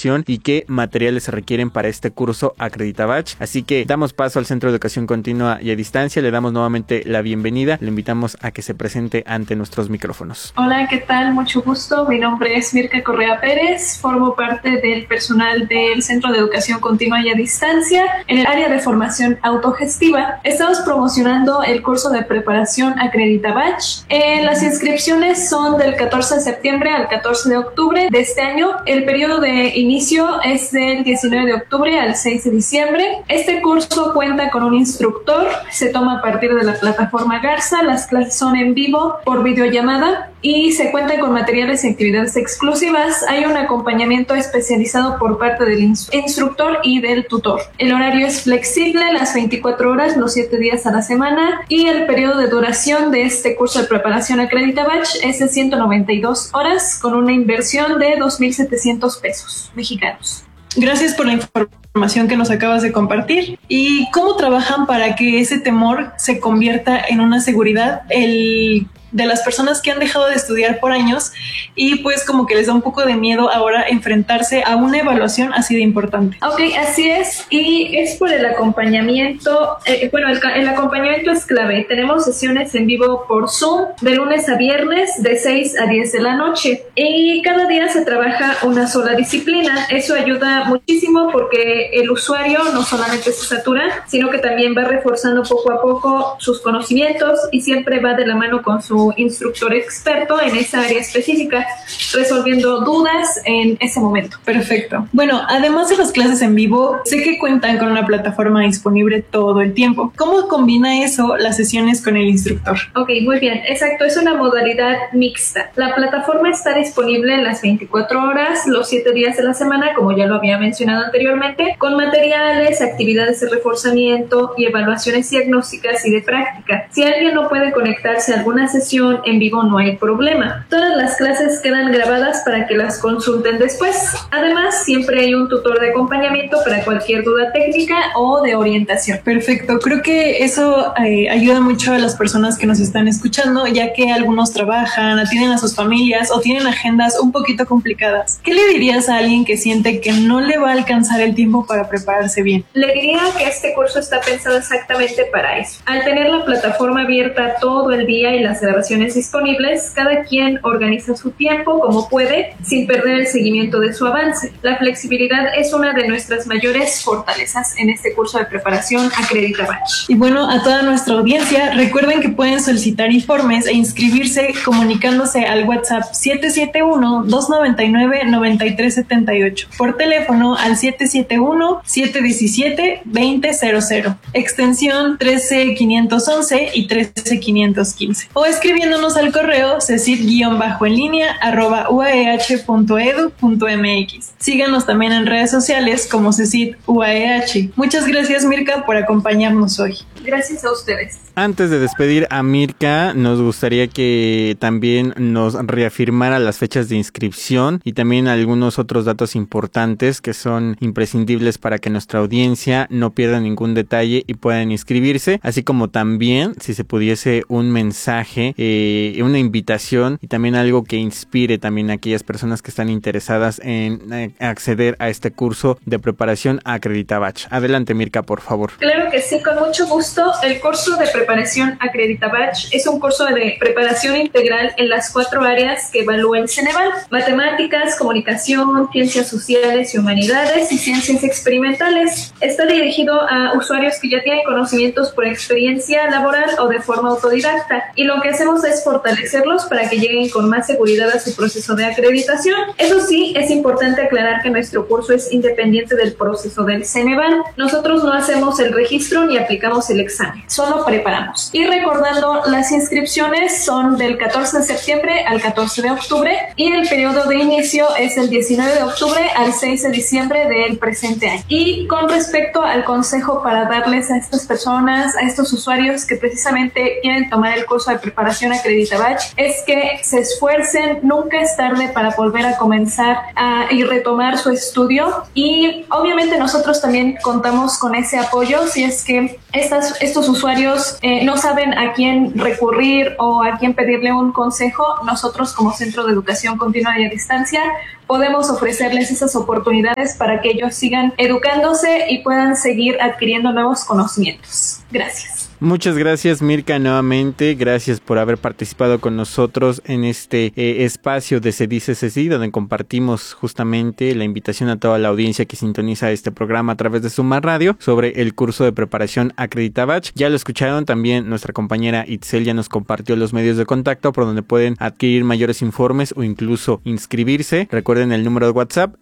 preparación y qué materiales se requieren para este curso Acreditavach. Así que damos paso al Centro de Educación Continua y a Distancia, le damos nuevamente la bienvenida, le invitamos a que se presente ante nuestros micrófonos. Hola, ¿qué tal? Mucho gusto, mi nombre es Mirka Correa Pérez, formo parte del personal del Centro de Educación Continua y a Distancia en el área de formación autogestiva. Estamos promocionando el curso de preparación Acreditavach. Las inscripciones son del 14 de septiembre al 14 de octubre de este año. El periodo de inicio es del 19 de octubre al 6 de diciembre. Este curso cuenta con un instructor, se toma a partir de la plataforma Garza, las clases son en vivo por videollamada y se cuenta con materiales y actividades exclusivas. Hay un acompañamiento especializado por parte del instructor y del tutor. El horario es flexible, las 24 horas, los 7 días a la semana, y el periodo de duración de este curso de preparación Acreditavach es de 192 horas con una inversión de 2,700 pesos mexicanos. Gracias por la información que nos acabas de compartir. ¿Y cómo trabajan para que ese temor se convierta en una seguridad? De las personas que han dejado de estudiar por años y pues como que les da un poco de miedo ahora enfrentarse a una evaluación así de importante. Ok, así es, y es por el acompañamiento. El acompañamiento es clave. Tenemos sesiones en vivo por Zoom de lunes a viernes de 6 a 10 de la noche y cada día se trabaja una sola disciplina. Eso ayuda muchísimo porque el usuario no solamente se satura, sino que también va reforzando poco a poco sus conocimientos y siempre va de la mano con su instructor experto en esa área específica, resolviendo dudas en ese momento. Perfecto. Bueno, además de las clases en vivo, sé que cuentan con una plataforma disponible todo el tiempo. ¿Cómo combina eso las sesiones con el instructor? Ok, muy bien. Exacto, es una modalidad mixta. La plataforma está disponible las 24 horas, los 7 días de la semana, como ya lo había mencionado anteriormente, con materiales, actividades de reforzamiento y evaluaciones diagnósticas y de práctica. Si alguien no puede conectarse a alguna sesión en vivo, no hay problema. Todas las clases quedan grabadas para que las consulten después. Además, siempre hay un tutor de acompañamiento para cualquier duda técnica o de orientación. Perfecto. Creo que eso ayuda mucho a las personas que nos están escuchando, ya que algunos trabajan, atienden a sus familias o tienen agendas un poquito complicadas. ¿Qué le dirías a alguien que siente que no le va a alcanzar el tiempo para prepararse bien? Le diría que este curso está pensado exactamente para eso. Al tener la plataforma abierta todo el día y las grabaciones disponibles, cada quien organiza su tiempo como puede sin perder el seguimiento de su avance. La flexibilidad es una de nuestras mayores fortalezas en este curso de preparación Acreditavach. Y bueno, a toda nuestra audiencia, recuerden que pueden solicitar informes e inscribirse comunicándose al WhatsApp 771-299-9378, por teléfono al 771-717-2000, extensión 13511 y 13515, o escribiéndonos al correo cesid-enlinea@uaeh.edu.mx. Síganos también en redes sociales como CECID UAEH. Muchas gracias, Mirka, por acompañarnos hoy. Gracias a ustedes. Antes de despedir a Mirka, nos gustaría que también nos reafirmara las fechas de inscripción y también algunos otros datos importantes que son imprescindibles para que nuestra audiencia no pierda ningún detalle y puedan inscribirse, así como también, si se pudiese, un mensaje, una invitación y también algo que inspire también a aquellas personas que están interesadas en acceder a este curso de preparación Acreditavach. Adelante, Mirka, por favor. Claro que sí, con mucho gusto. El curso de preparación Acreditavach es un curso de preparación integral en las 4 áreas que evalúa el Ceneval: matemáticas, comunicación, ciencias sociales y humanidades y ciencias experimentales. Está dirigido a usuarios que ya tienen conocimientos por experiencia laboral o de forma autodidacta, y lo que hacemos es fortalecerlos para que lleguen con más seguridad a su proceso de acreditación. Eso sí, es importante aclarar que nuestro curso es independiente del proceso del Ceneval. Nosotros no hacemos el registro ni aplicamos el examen, solo preparamos. Y recordando, las inscripciones son del 14 de septiembre al 14 de octubre y el periodo de inicio es el 19 de octubre al 6 de diciembre del presente año. Y con respecto al consejo para darles a estas personas, a estos usuarios que precisamente quieren tomar el curso de preparación formación Acreditavach es que se esfuercen, nunca es tarde para volver a comenzar y retomar su estudio, y obviamente nosotros también contamos con ese apoyo si es que estos usuarios no saben a quién recurrir o a quién pedirle un consejo. Nosotros como Centro de Educación Continua y a Distancia podemos ofrecerles esas oportunidades para que ellos sigan educándose y puedan seguir adquiriendo nuevos conocimientos. Gracias. Muchas gracias, Mirka, nuevamente. Gracias por haber participado con nosotros en este espacio de Se Dice CECID, donde compartimos justamente la invitación a toda la audiencia que sintoniza este programa a través de Suma Radio sobre el curso de preparación Acreditavach. Ya lo escucharon, también nuestra compañera Itzel ya nos compartió los medios de contacto por donde pueden adquirir mayores informes o incluso inscribirse. Recuerden el número de WhatsApp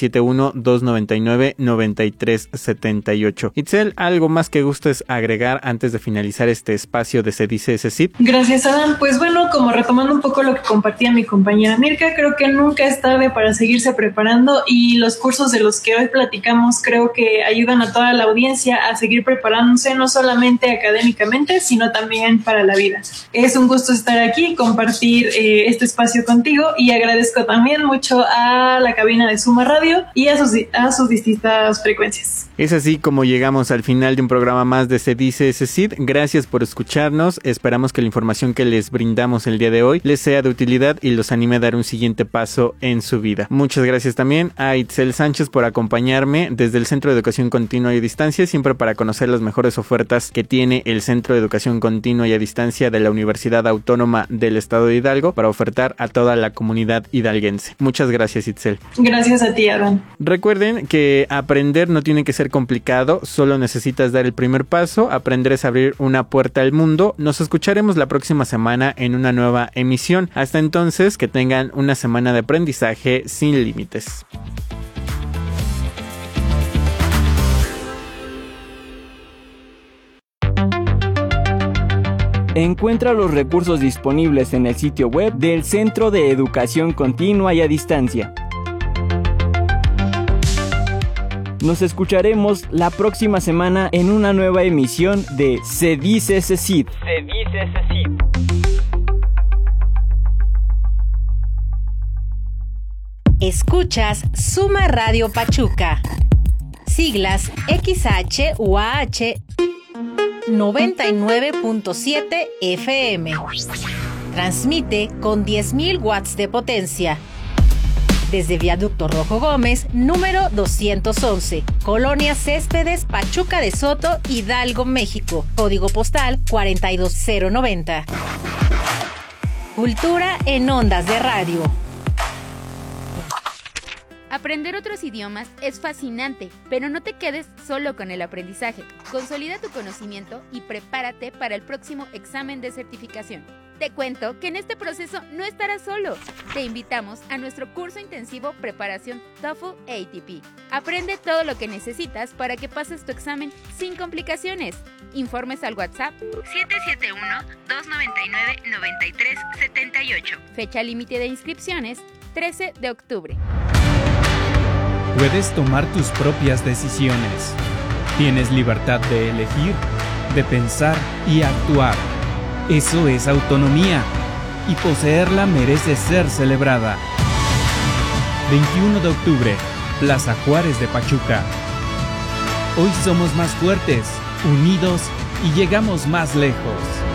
771-299-9378. Itzel, ¿algo más que gustes agregar antes de finalizar este espacio de Se Dice CECID? Gracias, Adán. Pues bueno, como retomando un poco lo que compartía mi compañera Mirka, creo que nunca es tarde para seguirse preparando, y los cursos de los que hoy platicamos creo que ayudan a toda la audiencia a seguir preparándose, no solamente académicamente, sino también para la vida. Es un gusto estar aquí, compartir este espacio contigo, y agradezco también mucho a la cabina de Suma Radio y a sus distintas frecuencias. Es así como llegamos al final de un programa más de Se Dice CECID. Gracias por escucharnos. Esperamos que la información que les brindamos el día de hoy les sea de utilidad y los anime a dar un siguiente paso en su vida. Muchas gracias también a Itzel Sánchez por acompañarme desde el Centro de Educación Continua y a Distancia, siempre para conocer las mejores ofertas que tiene el Centro de Educación Continua y a Distancia de la Universidad Autónoma del Estado de Hidalgo para ofertar a toda la comunidad hidalguense. Muchas gracias, Itzel. Gracias a ti, Adán. Recuerden que aprender no tiene que ser complicado, solo necesitas dar el primer paso. Aprender es abrir una puerta al mundo. Nos escucharemos la próxima semana en una nueva emisión. Hasta entonces, que tengan una semana de aprendizaje sin límites. Encuentra los recursos disponibles en el sitio web del Centro de Educación Continua y a Distancia. Nos escucharemos la próxima semana en una nueva emisión de Se Dice CECID. Se Dice CECID. Escuchas Suma Radio Pachuca. Siglas XHUAH 99.7 FM. Transmite con 10.000 watts de potencia. Desde Viaducto Rojo Gómez, número 211, Colonia Céspedes, Pachuca de Soto, Hidalgo, México. Código postal 42090. Cultura en ondas de radio. Aprender otros idiomas es fascinante, pero no te quedes solo con el aprendizaje. Consolida tu conocimiento y prepárate para el próximo examen de certificación. Te cuento que en este proceso no estarás solo. Te invitamos a nuestro curso intensivo Preparación TOEFL ATP. Aprende todo lo que necesitas para que pases tu examen sin complicaciones. Informes al WhatsApp 771-299-9378. Fecha límite de inscripciones 13 de octubre. Puedes tomar tus propias decisiones. Tienes libertad de elegir, de pensar y actuar. Eso es autonomía, y poseerla merece ser celebrada. 21 de octubre, Plaza Juárez de Pachuca. Hoy somos más fuertes, unidos y llegamos más lejos.